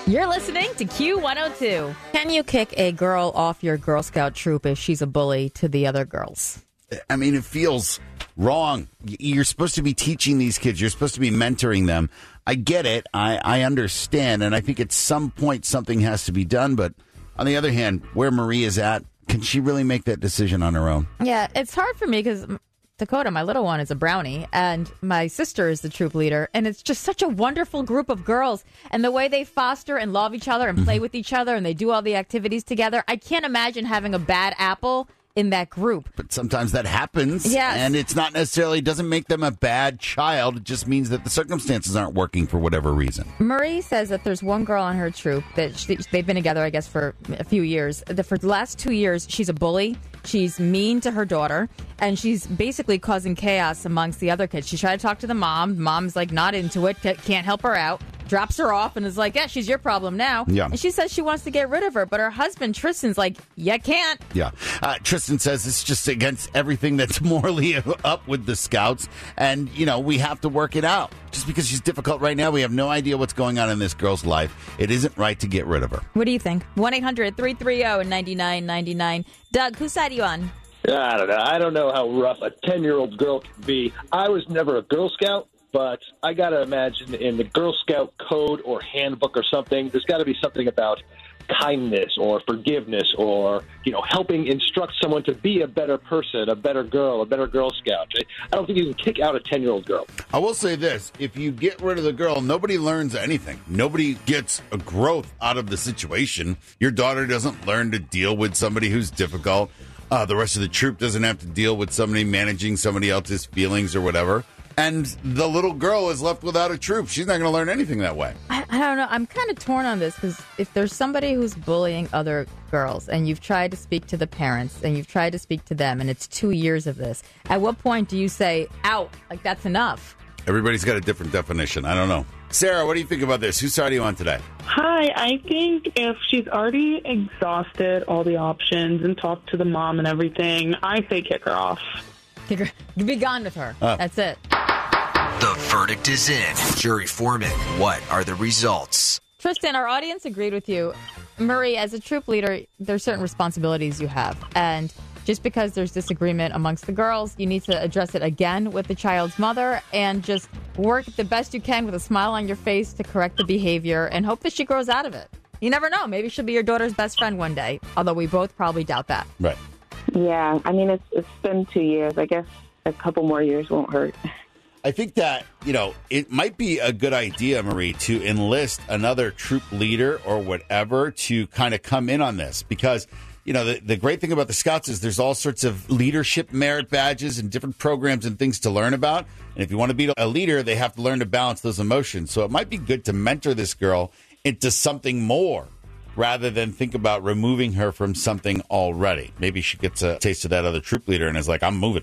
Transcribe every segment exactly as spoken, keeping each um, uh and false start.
You're listening to Q one oh two. Can you kick a girl off your Girl Scout troop if she's a bully to the other girls? I mean, it feels wrong. You're supposed to be teaching these kids. You're supposed to be mentoring them. I get it. I, I understand. And I think at some point something has to be done. But on the other hand, where Marie is at, can she really make that decision on her own? Yeah, it's hard for me because Dakota, my little one, is a brownie, and my sister is the troop leader, and it's just such a wonderful group of girls, and the way they foster and love each other and play mm-hmm. with each other, and they do all the activities together. I can't imagine having a bad apple in that group. But sometimes that happens, yes. and it's not necessarily, doesn't make them a bad child. It just means that the circumstances aren't working for whatever reason. Marie says that there's one girl on her troop that she, they've been together, I guess, for a few years. The, for the last two years, she's a bully. She's mean to her daughter, and she's basically causing chaos amongst the other kids. She tried to talk to the mom. Mom's like not into it, can't help her out. Drops her off and is like, yeah, she's your problem now. Yeah. And she says she wants to get rid of her, but her husband, Tristan's like, you can't. Yeah. Uh, Tristan says it's just against everything that's morally up with the Scouts. And, you know, we have to work it out. Just because she's difficult right now, we have no idea what's going on in this girl's life. It isn't right to get rid of her. What do you think? one eight hundred three three zero nine nine nine nine. Doug, whose side are you on? I don't know. I don't know how rough a ten-year-old girl can be. I was never a Girl Scout. But I got to imagine in the Girl Scout code or handbook or something, there's got to be something about kindness or forgiveness or, you know, helping instruct someone to be a better person, a better girl, a better Girl Scout. I don't think you can kick out a ten-year-old girl. I will say this. If you get rid of the girl, nobody learns anything. Nobody gets a growth out of the situation. Your daughter doesn't learn to deal with somebody who's difficult. Uh, the rest of the troop doesn't have to deal with somebody managing somebody else's feelings or whatever. And the little girl is left without a troop. She's not going to learn anything that way. I, I don't know. I'm kind of torn on this because if there's somebody who's bullying other girls and you've tried to speak to the parents and you've tried to speak to them and it's two years of this, at what point do you say, out, like that's enough? Everybody's got a different definition. I don't know. Sarah, what do you think about this? Whose side are you on today? Hi, I think if she's already exhausted all the options and talked to the mom and everything, I say kick her off. Kick her. Be gone with her. Uh. That's it. The verdict is in. Jury foreman, what are the results? Tristan, our audience agreed with you. Marie, as a troop leader, there's certain responsibilities you have. And just because there's disagreement amongst the girls, you need to address it again with the child's mother and just work the best you can with a smile on your face to correct the behavior and hope that she grows out of it. You never know. Maybe she'll be your daughter's best friend one day, although we both probably doubt that. Right. Yeah, I mean, it's it's been two years. I guess a couple more years won't hurt. I think that, you know, it might be a good idea, Marie, to enlist another troop leader or whatever to kind of come in on this because, you know, the, the great thing about the Scouts is there's all sorts of leadership merit badges and different programs and things to learn about. And if you want to be a leader, they have to learn to balance those emotions. So it might be good to mentor this girl into something more rather than think about removing her from something already. Maybe she gets a taste of that other troop leader and is like, I'm moving.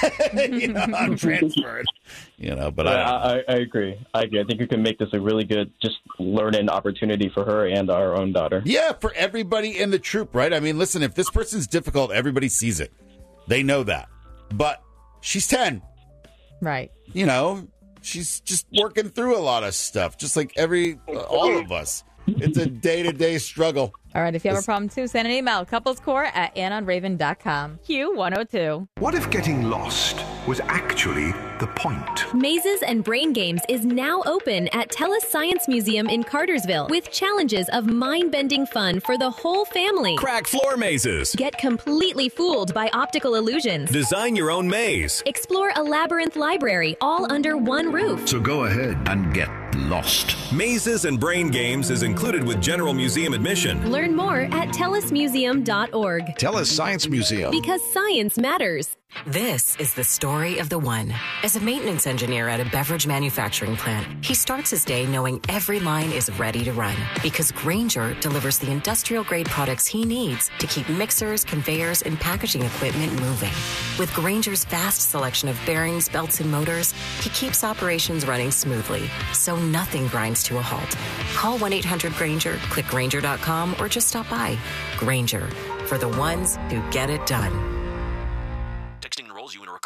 you know, I'm transferring. You know, but I, I, I I agree. I agree. I think you can make this a really good just learning opportunity for her and our own daughter. Yeah, for everybody in the troop, right? I mean, listen, if this person's difficult, everybody sees it. They know that. But she's ten. Right. You know, she's just working through a lot of stuff, just like every, uh, all of us. It's a day-to-day struggle. All right, if you have a problem, too, send an email, couplescore at ann on raven dot com. Q one oh two. What if getting lost was actually the point? Mazes and Brain Games is now open at TELUS Science Museum in Cartersville with challenges of mind-bending fun for the whole family. Crack floor mazes. Get completely fooled by optical illusions. Design your own maze. Explore a labyrinth library all under one roof. So go ahead and get lost. Mazes and Brain Games is included with general museum admission. Learn more at telus museum dot org. TELUS Science Museum. Because science matters. This is the story of the one. As a maintenance engineer at a beverage manufacturing plant, he starts his day knowing every line is ready to run because Grainger delivers the industrial-grade products he needs to keep mixers, conveyors, and packaging equipment moving. With Grainger's vast selection of bearings, belts, and motors, he keeps operations running smoothly, so nothing grinds to a halt. Call one eight hundred Grainger, click Grainger dot com, or just stop by. Grainger, for the ones who get it done. Texting enrolls you in a recurring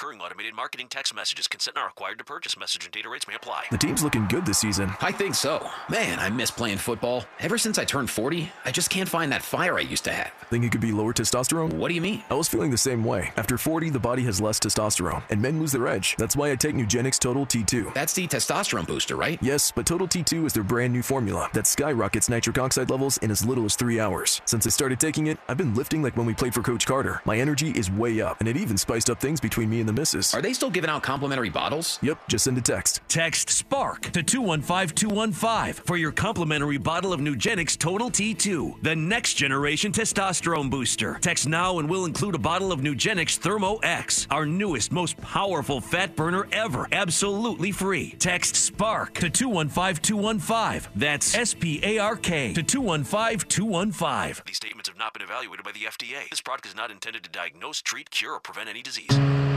recurring automated marketing text messages. Consent not required to purchase. Message and data rates may apply. The team's looking good this season. I think so. Man, I miss playing football. Ever since I turned forty, I just can't find that fire I used to have. Think it could be lower testosterone? What do you mean? I was feeling the same way. After forty, the body has less testosterone, and men lose their edge. That's why I take Nugenix Total T two. That's the testosterone booster, right? Yes, but Total T two is their brand new formula that skyrockets nitric oxide levels in as little as three hours. Since I started taking it, I've been lifting like when we played for Coach Carter. My energy is way up, and it even spiced up things between me and the missus. Are they still giving out complimentary bottles? Yep, just send a text. Text SPARK to two one five two one five for your complimentary bottle of Nugenix Total T two, the next generation testosterone booster. Text now and we'll include a bottle of Nugenix Thermo X, our newest, most powerful fat burner ever, absolutely free. Text SPARK to two one five two one five. That's S P A R K to two one five two one five. These statements have not been evaluated by the F D A. This product is not intended to diagnose, treat, cure, or prevent any disease.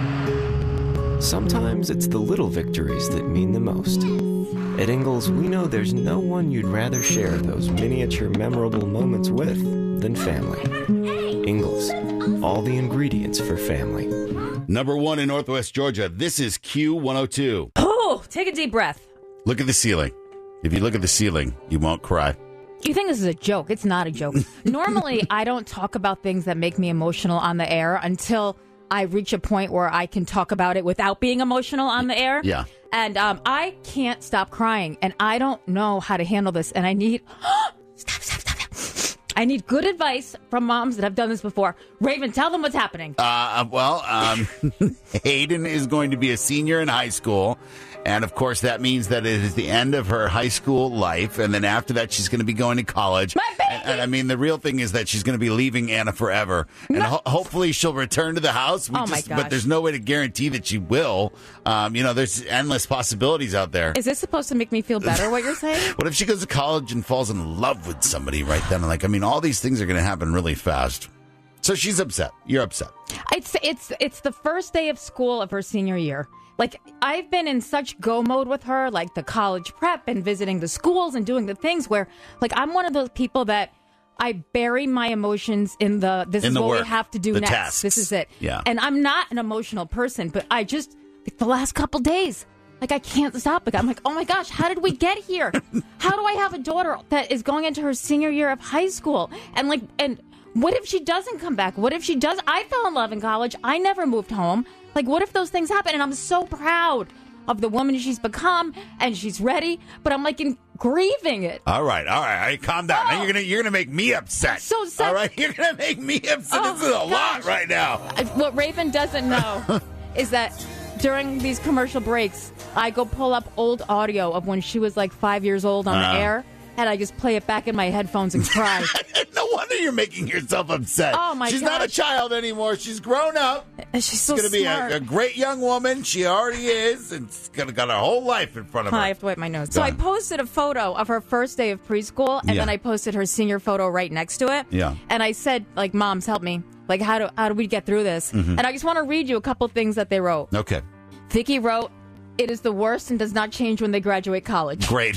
Sometimes it's the little victories that mean the most. At Ingalls, we know there's no one you'd rather share those miniature memorable moments with than family. Ingalls, all the ingredients for family. Number one in Northwest Georgia, this is Q one oh two. Oh, take a deep breath. Look at the ceiling. If you look at the ceiling, you won't cry. You think this is a joke. It's not a joke. Normally, I don't talk about things that make me emotional on the air until I reach a point where I can talk about it without being emotional on the air. Yeah. And um, I can't stop crying, and I don't know how to handle this, and I need... stop, stop, stop, stop. I need good advice from moms that have done this before. Raven, tell them what's happening. Uh, well, um, Hayden is going to be a senior in high school. And, of course, that means that it is the end of her high school life. And then after that, she's going to be going to college. My baby! And, and, I mean, the real thing is that she's going to be leaving Anna forever. And No. ho- hopefully she'll return to the house. We Oh, my just, gosh. But there's no way to guarantee that she will. Um, you know, there's endless possibilities out there. Is this supposed to make me feel better, what you're saying? What if she goes to college and falls in love with somebody right then? Like, I mean, all these things are going to happen really fast. So she's upset. You're upset. It's it's it's the first day of school of her senior year. Like, I've been in such go mode with her, like the college prep and visiting the schools and doing the things where, like, I'm one of those people that I bury my emotions in the, this In is the what work, we have to do the next. tasks. This is it. Yeah. And I'm not an emotional person, but I just, like, the last couple days, like, I can't stop. Like, I'm like, oh my gosh, how did we get here? How do I have a daughter that is going into her senior year of high school? And, like, and what if she doesn't come back? What if she does? I fell in love in college. I never moved home. Like, what if those things happen? And I'm so proud of the woman she's become, and she's ready, but I'm, like, in grieving it. All right, all right, all right, calm down. Oh. Now you're gonna you're gonna make me upset. So sad. All right, you're gonna make me upset. Oh, this is a gosh. lot right now. I- What Raven doesn't know is that during these commercial breaks, I go pull up old audio of when she was like five years old on Uh. the air, and I just play it back in my headphones and cry. No wonder you're making yourself upset. Oh, my She's not a gosh. child anymore. She's grown up. And she's so She's going to be smart. a, a great young woman. She already is. And she's going to got her whole life in front of her. I have to wipe my nose. So I Done. posted a photo of her first day of preschool, and Yeah. then I posted her senior photo right next to it. Yeah. And I said, like, moms, help me. Like, how do how do we get through this? Mhm. And I just want to read you a couple things that they wrote. Okay. Vicky wrote, it is the worst and does not change when they graduate college. Great.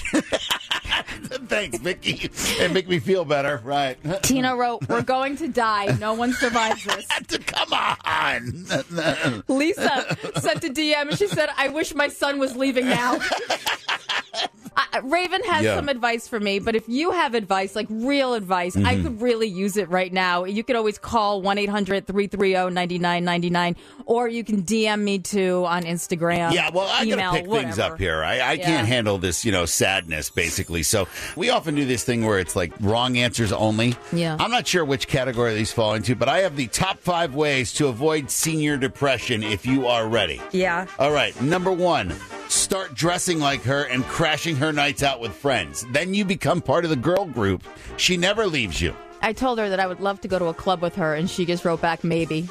Thanks, Vicky. It make me feel better. Right. Tina wrote, we're going to die. No one survives this. Come on. Lisa sent a D M and she said, I wish my son was leaving now. I, Raven has Yeah. some advice for me, but if you have advice, like real advice, I Mhm. could really use it right now. You could always call one eight hundred three three zero nine nine nine nine, or you can D M me too on Instagram. Yeah, well, I email, gotta pick things whatever. up here. I, I Yeah. can't handle this, you know, sadness, basically. So we often do this thing where it's like wrong answers only. Yeah. I'm not sure which category these fall into, but I have the top five ways to avoid senior depression if you are ready. Yeah. All right, number one, start dressing like her and crashing her nights out with friends. Then you become part of the girl group. She never leaves you. I told her that I would love to go to a club with her, and she just wrote back, maybe.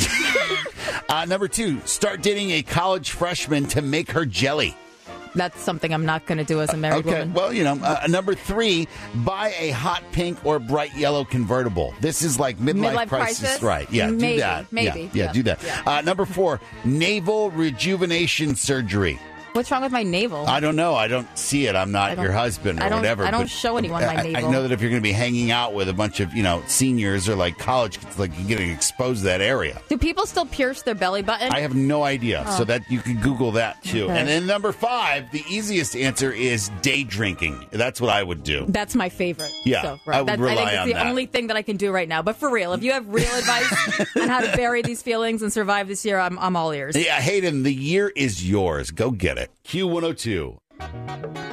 Uh, number two, start dating a college freshman to make her jelly. That's something I'm not going to do as a married Okay, woman. well, you know, uh, number three, buy a hot pink or bright yellow convertible. This is like midlife, Midlife crisis, crisis? right? Yeah, Maybe, do that. maybe. Yeah, yeah, Yeah, do that. yeah. Uh, number four, naval rejuvenation surgery. What's wrong with my navel? I don't know. I don't see it. I'm not your husband or I don't, whatever. I don't but show anyone my I, navel. I know that if you're going to be hanging out with a bunch of, you know, seniors or like college kids, like you're getting exposed to that area. Do people still pierce their belly button? I have no idea. Oh. So that you can Google that too. Okay. And then number five, the easiest answer is day drinking. That's what I would do. That's my favorite. Yeah, so, I would That's, rely I think it's on the that. only thing that I can do right now. But for real, if you have real advice on how to bury these feelings and survive this year, I'm, I'm all ears. Yeah, Hayden, the year is yours. Go get it. Q one oh two.